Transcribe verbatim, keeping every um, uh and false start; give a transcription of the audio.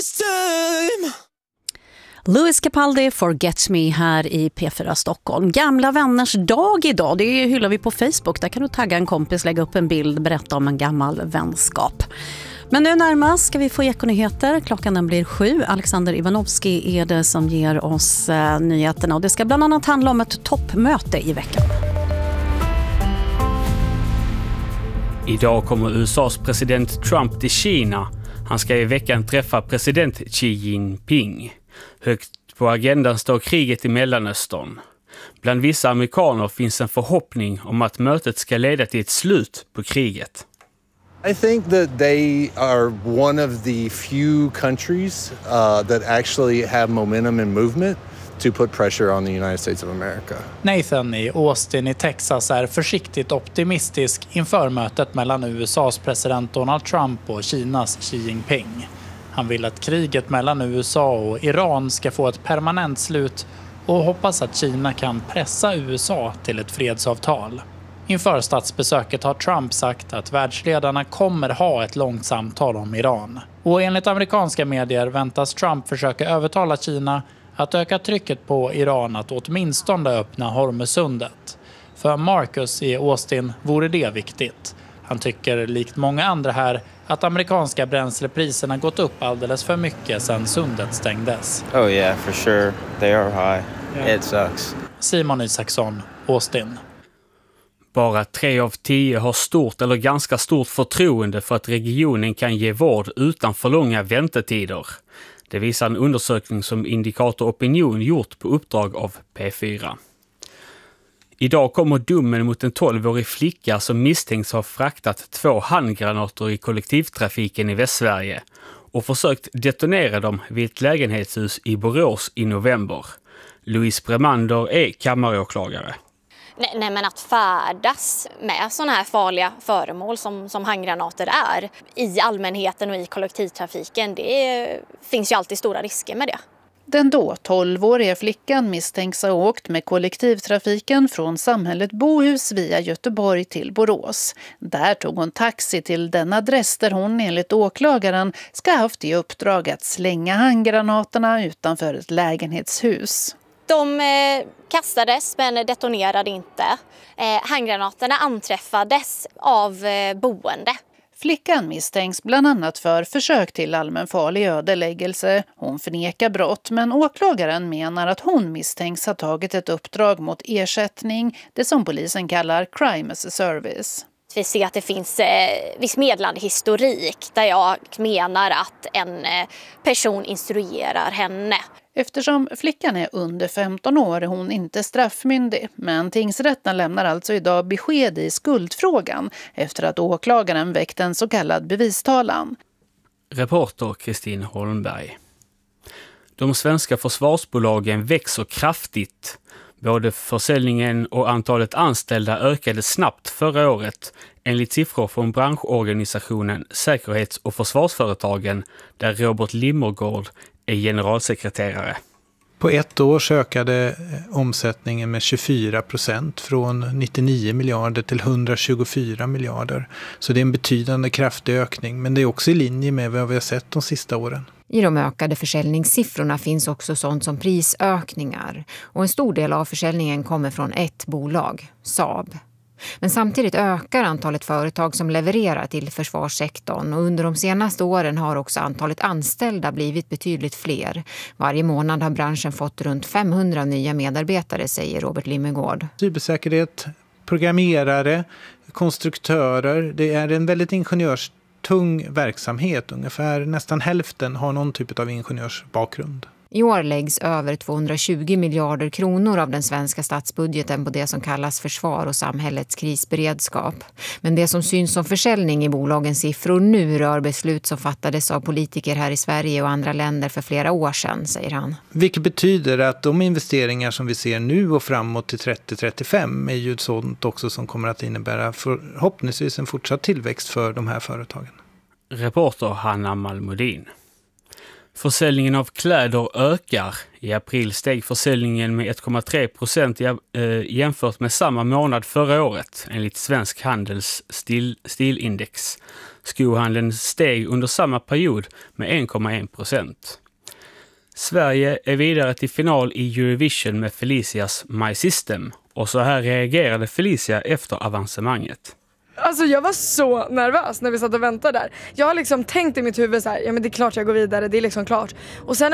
Louis Capaldi, Forget Me här i P fyra Stockholm. Gamla vänners dag idag, det hyllar vi på Facebook. Där kan du tagga en kompis, lägga upp en bild, berätta om en gammal vänskap. Men nu närmast ska vi få ekonyheter. Klockan den blir sju. Alexander Ivanovski är det som ger oss eh, nyheterna. Och det ska bland annat handla om ett toppmöte i veckan. Idag kommer U S A:s president Trump till Kina. Han ska i veckan träffa president Xi Jinping. Högt på agendan står kriget i Mellanöstern. Bland vissa amerikaner finns en förhoppning om att mötet ska leda till ett slut på kriget. I think that they are one of the few countries uh, that actually have momentum and movement to put pressure on the United States of America. Nathan i Austin i Texas är försiktigt optimistisk inför mötet mellan U S A:s president Donald Trump och Kinas Xi Jinping. Han vill att kriget mellan U S A och Iran ska få ett permanent slut och hoppas att Kina kan pressa U S A till ett fredsavtal. Inför statsbesöket har Trump sagt att världsledarna kommer ha ett långt samtal om Iran. Och enligt amerikanska medier väntas Trump försöka övertala Kina att öka trycket på Iran att åtminstone öppna Hormuzsundet. För Marcus i Austin vore det viktigt. Han tycker likt många andra här att amerikanska bränslepriserna gått upp alldeles för mycket sedan sundet stängdes. Oh yeah, for sure. They are high. Yeah. It sucks. Simon Isaksson, Austin. Bara tre av tio har stort eller ganska stort förtroende för att regionen kan ge vård utan för långa väntetider. Det visar en undersökning som Indikator Opinion gjort på uppdrag av P fyra. Idag kommer domen mot en tolvårig flicka som misstänks ha fraktat två handgranater i kollektivtrafiken i Västsverige och försökt detonera dem vid ett lägenhetshus i Borås i november. Louise Bremander är kammaråklagare. Nej, nej men att färdas med sådana här farliga föremål som, som handgranater är i allmänheten och i kollektivtrafiken, det finns ju alltid stora risker med det. Den då tolvåriga flickan misstänks ha åkt med kollektivtrafiken från samhället Bohus via Göteborg till Borås. Där tog hon taxi till den adress där hon enligt åklagaren ska ha haft i uppdrag att slänga handgranaterna utanför ett lägenhetshus. De eh, kastades men detonerade inte. Eh, handgranaterna anträffades av eh, boende. Flickan misstänks bland annat för försök till allmänfarlig ödeläggelse. Hon förnekar brott, men åklagaren menar att hon misstänks ha tagit ett uppdrag mot ersättning, det som polisen kallar crime as a service. Vi ser att det finns eh, viss medlande historik där jag menar att en eh, person instruerar henne. Eftersom flickan är under femton år är hon inte straffmyndig, men tingsrätten lämnar alltså idag besked i skuldfrågan efter att åklagaren väckt en så kallad bevistalan. Reporter Kristin Holmberg. De svenska försvarsbolagen växer kraftigt. Både försäljningen och antalet anställda ökade snabbt förra året enligt siffror från branschorganisationen Säkerhets- och försvarsföretagen där Robert Limmergård är generalsekreterare. På ett år ökade omsättningen med tjugofyra procent från nittionio miljarder till etthundratjugofyra miljarder. Så det är en betydande kraftig ökning, men det är också i linje med vad vi har sett de sista åren. I de ökade försäljningssiffrorna finns också sånt som prisökningar och en stor del av försäljningen kommer från ett bolag, Saab. Men samtidigt ökar antalet företag som levererar till försvarssektorn och under de senaste åren har också antalet anställda blivit betydligt fler. Varje månad har branschen fått runt femhundra nya medarbetare, säger Robert Limmergård. Cybersäkerhet, programmerare, konstruktörer, det är en väldigt ingenjörstung verksamhet. Ungefär nästan hälften har någon typ av ingenjörsbakgrund. I år läggs över tvåhundratjugo miljarder kronor av den svenska statsbudgeten på det som kallas försvar och samhällets krisberedskap. Men det som syns som försäljning i bolagens siffror nu rör beslut som fattades av politiker här i Sverige och andra länder för flera år sedan, säger han. Vilket betyder att de investeringar som vi ser nu och framåt till trettio trettiofem är ju sånt också som kommer att innebära förhoppningsvis en fortsatt tillväxt för de här företagen. Reporter Hanna Malmudin. Försäljningen av kläder ökar. I april steg försäljningen med ett komma tre procent jämfört med samma månad förra året, enligt Svensk Handels stil, stilindex. Skohandeln steg under samma period med en komma en procent. Sverige är vidare till final i Eurovision med Felicias My System. Och så här reagerade Felicia efter avancemanget. Alltså jag var så nervös när vi satt och väntade där. Jag har liksom tänkt i mitt huvud så här, ja men det är klart jag går vidare, det är liksom klart. Och sen